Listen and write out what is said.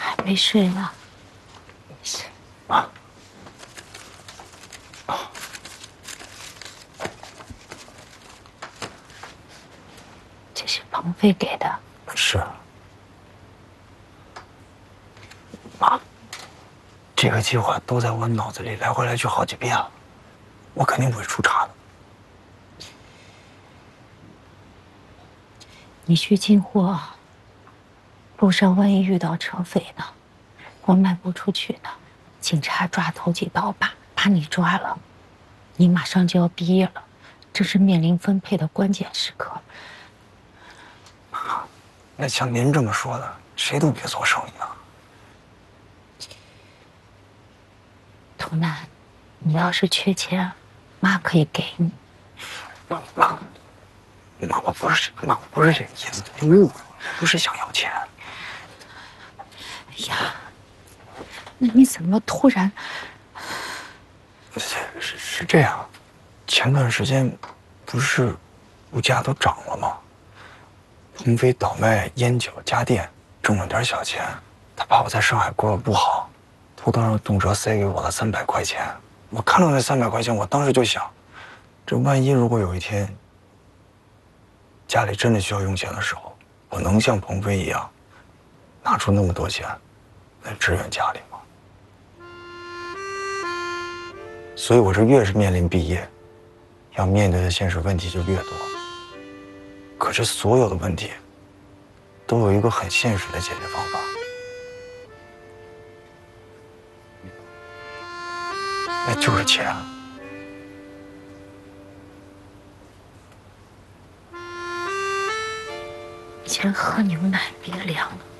还没睡呢。 啊。 这是鹏飞给的。 是。妈，这个计划都在我脑子里来回来去好几遍了，我肯定不会出岔的。 你去进货，路上万一遇到车匪呢？我卖不出去呢，警察抓投机倒把你抓了，你马上就要毕业了，这是面临分配的关键时刻。 那像您这么说的，谁都别做生意啊。 童楠，你要是缺钱，妈可以给你。 妈，我不是这个意思，您误会了，不是想要钱。 哎呀，那你怎么突然？ 是这样，前段时间不是物价都涨了吗？鹏飞倒卖烟酒家电，挣了点小钱，他怕我在上海过得不好，偷偷让动辄塞给我了300块钱。我看到那300块钱，我当时就想，这万一如果有一天家里真的需要用钱的时候，我能像鹏飞一样拿出那么多钱来支援家里吗？所以我这越是面临毕业，要面对的现实问题就越多。可是所有的问题都有一个很现实的解决方法，那就是钱。 先喝牛奶，别凉了。